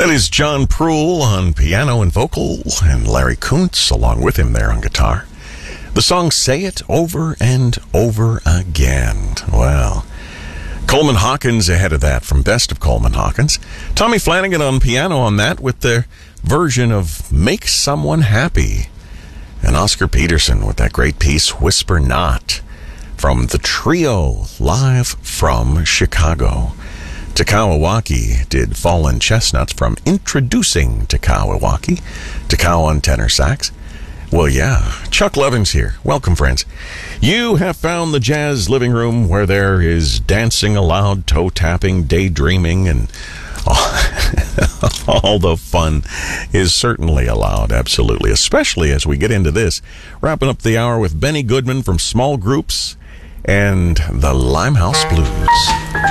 That is John Proul on piano and vocal, and Larry Kuntz along with him there on guitar. The song Say It Over and Over Again. Well, Coleman Hawkins ahead of that from Best of Coleman Hawkins. Tommy Flanagan on piano on that with their version of Make Someone Happy. And Oscar Peterson with that great piece, Whisper Not, from the trio live from Chicago. Takawawaki did Fallen Chestnuts from Introducing Takawawaki. Takao on tenor sax. Well, yeah, Chuck Lovings here. Welcome, friends. You have found the jazz living room where there is dancing aloud, toe-tapping, daydreaming, and all the fun is certainly allowed, absolutely, especially as we get into this. Wrapping up the hour with Benny Goodman from Small Groups and the Limehouse Blues.